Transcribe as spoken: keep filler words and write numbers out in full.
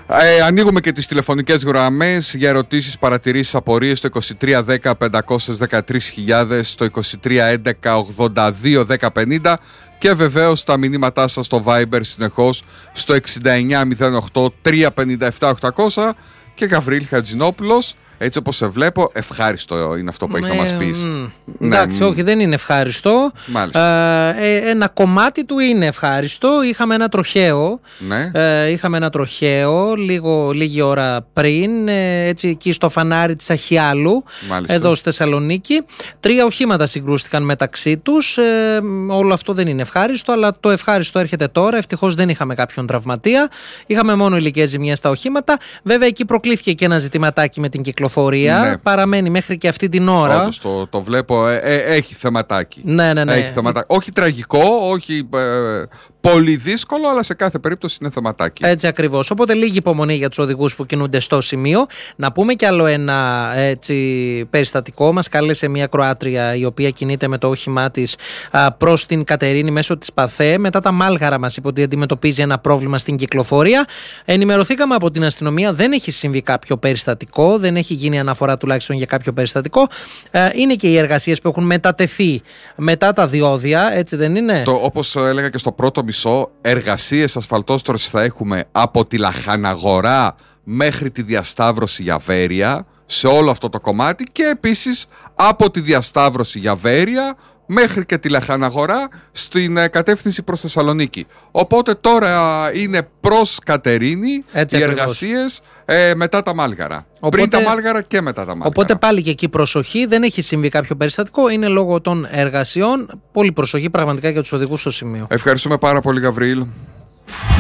Ε, ανοίγουμε και τις τηλεφωνικές γραμμές για ερωτήσεις, παρατηρήσεις, απορίες στο είκοσι τρία δέκα πεντακόσιες δεκατρείς χιλιάδες, στο είκοσι τρία έντεκα ογδόντα δύο δέκα πενήντα και βεβαίως τα μηνύματά σας στο Viber συνεχώς στο εξήντα εννιά μηδέν οκτώ τρία πέντε επτά οκτακόσια. Και Γαβρίλ Χατζηνόπουλος, έτσι όπως σε βλέπω, ευχάριστο είναι αυτό που έχεις ναι, να μας πεις. Mm, ναι, εντάξει, μ. όχι, δεν είναι ευχάριστο. Μάλιστα. Ε, ένα κομμάτι του είναι ευχάριστο. Είχαμε ένα τροχαίο. Ναι. Ε, είχαμε ένα τροχαίο λίγο, λίγη ώρα πριν, ε, έτσι εκεί στο φανάρι της Αχιάλου, Μάλιστα. εδώ στη Θεσσαλονίκη. Τρία οχήματα συγκρούστηκαν μεταξύ τους. Ε, όλο αυτό δεν είναι ευχάριστο, αλλά το ευχάριστο έρχεται τώρα. Ευτυχώς δεν είχαμε κάποιον τραυματία. Είχαμε μόνο ηλικές ζημιές στα οχήματα. Βέβαια, εκεί προκλήθηκε και ένα ζητηματάκι με την κυκλοφορία. Ναι. Παραμένει μέχρι και αυτή την ώρα. Όντως, το, το βλέπω, ε, ε, έχει θεματάκι. Ναι, ναι, ναι. Έχει θεματάκι. Όχι τραγικό, όχι ε, πολύ δύσκολο, αλλά σε κάθε περίπτωση είναι θεματάκι. Έτσι ακριβώς. Οπότε λίγη υπομονή για τους οδηγούς που κινούνται στο σημείο. Να πούμε κι άλλο ένα έτσι, περιστατικό. Μας κάλεσε μια Κροάτρια η οποία κινείται με το όχημά της α, προς την Κατερίνη μέσω της Παθέ. Μετά τα Μάλγαρα μας είπε ότι αντιμετωπίζει ένα πρόβλημα στην κυκλοφορία. Ενημερωθήκαμε από την αστυνομία. Δεν έχει συμβεί κάποιο περιστατικό. Δεν έχει γίνει αναφορά τουλάχιστον για κάποιο περιστατικό. Ε, είναι και οι εργασίες που έχουν μετατεθεί μετά τα διόδια, έτσι δεν είναι? Το, όπως έλεγα και στο πρώτο μισό, εργασίες ασφαλτόστρωσης θα έχουμε από τη Λαχαναγορά μέχρι τη διασταύρωση για Βέρεια, σε όλο αυτό το κομμάτι, και επίσης από τη διασταύρωση για Βέρεια μέχρι και τη Λαχαναγορά στην κατεύθυνση προς Θεσσαλονίκη. Οπότε τώρα είναι προς Κατερίνη έτσι οι ακριβώς. εργασίες ε, μετά τα Μάλγαρα. Οπότε, πριν τα Μάλγαρα και μετά τα Μάλγαρα. Οπότε πάλι και εκεί προσοχή, δεν έχει συμβεί κάποιο περιστατικό, είναι λόγω των εργασιών. Πολύ προσοχή πραγματικά για τους οδηγούς στο σημείο. Ευχαριστούμε πάρα πολύ, Γαβρίλ.